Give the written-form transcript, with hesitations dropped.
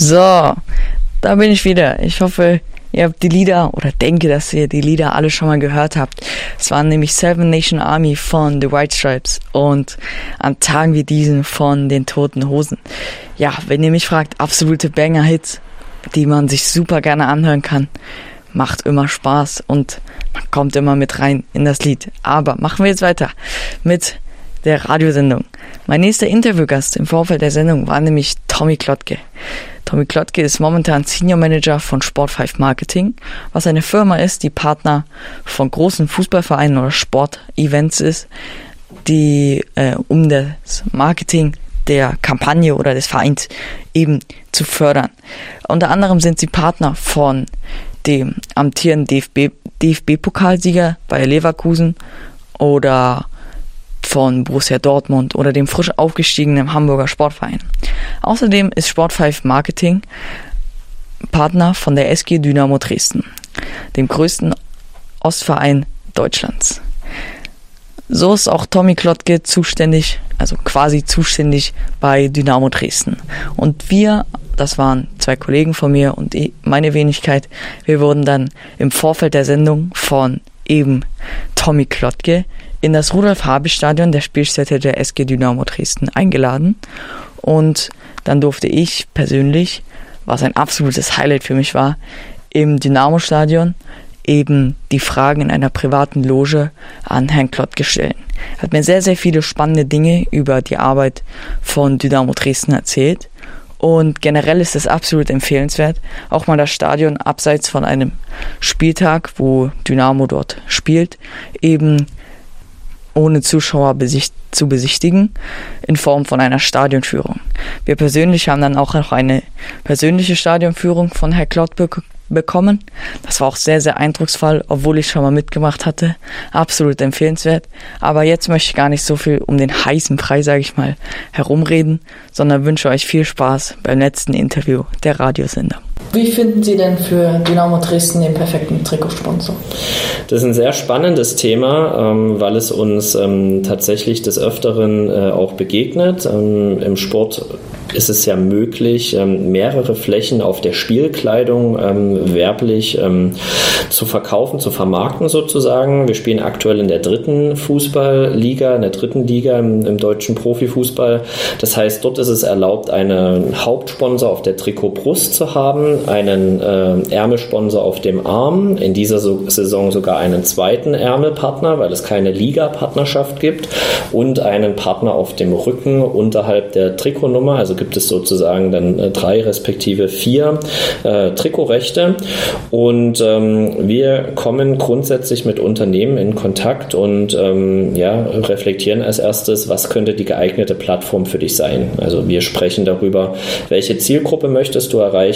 So, da bin ich wieder. Ich hoffe, ihr habt die Lieder oder denke, dass ihr die Lieder alle schon mal gehört habt. Es waren nämlich Seven Nation Army von The White Stripes und an Tagen wie diesen von den Toten Hosen. Ja, wenn ihr mich fragt, absolute Banger-Hits, die man sich super gerne anhören kann. Macht immer Spaß und man kommt immer mit rein in das Lied. Aber machen wir jetzt weiter mit der Radiosendung. Mein nächster Interviewgast im Vorfeld der Sendung war nämlich Tommy Klotke. Tommy Klotke ist momentan Senior Manager von Sport5 Marketing, was eine Firma ist, die Partner von großen Fußballvereinen oder Sportevents ist, die um das Marketing der Kampagne oder des Vereins eben zu fördern. Unter anderem sind sie Partner von dem amtierenden DFB-Pokalsieger bei Leverkusen oder von Borussia Dortmund oder dem frisch aufgestiegenen Hamburger Sportverein. Außerdem ist Sport5 Marketing Partner von der SG Dynamo Dresden, dem größten Ostverein Deutschlands. So ist auch Tommy Klotke quasi zuständig bei Dynamo Dresden. Und wir, das waren 2 Kollegen von mir und meine Wenigkeit, wir wurden dann im Vorfeld der Sendung von eben Tommy Klotke in das Rudolf-Habich-Stadion der Spielstätte der SG Dynamo Dresden eingeladen. Und dann durfte ich persönlich, was ein absolutes Highlight für mich war, im Dynamo-Stadion eben die Fragen in einer privaten Loge an Herrn Klotke stellen. Er hat mir sehr, sehr viele spannende Dinge über die Arbeit von Dynamo Dresden erzählt. Und generell ist es absolut empfehlenswert, auch mal das Stadion abseits von einem Spieltag, wo Dynamo dort spielt, eben ohne Zuschauer zu besichtigen, in Form von einer Stadionführung. Wir persönlich haben dann auch noch eine persönliche Stadionführung von Herrn Klotke bekommen. Das war auch sehr, sehr eindrucksvoll, obwohl ich schon mal mitgemacht hatte. Absolut empfehlenswert. Aber jetzt möchte ich gar nicht so viel um den heißen Brei, sage ich mal, herumreden, sondern wünsche euch viel Spaß beim letzten Interview der Radiosender. Wie finden Sie denn für Dynamo Dresden den perfekten Trikotsponsor? Das ist ein sehr spannendes Thema, weil es uns tatsächlich des Öfteren auch begegnet. Im Sport ist es ja möglich, mehrere Flächen auf der Spielkleidung werblich zu verkaufen, zu vermarkten sozusagen. Wir spielen aktuell in der 3. Fußballliga, in der 3. Liga im deutschen Profifußball. Das heißt, dort ist es erlaubt, einen Hauptsponsor auf der Trikotbrust zu haben, einen Ärmelsponsor auf dem Arm, in dieser Saison sogar einen zweiten Ärmelpartner, weil es keine Liga-Partnerschaft gibt, und einen Partner auf dem Rücken unterhalb der Trikotnummer. Also gibt es sozusagen dann 3 respektive 4 Trikotrechte. Und wir kommen grundsätzlich mit Unternehmen in Kontakt und reflektieren als erstes, was könnte die geeignete Plattform für dich sein. Also wir sprechen darüber, welche Zielgruppe möchtest du erreichen,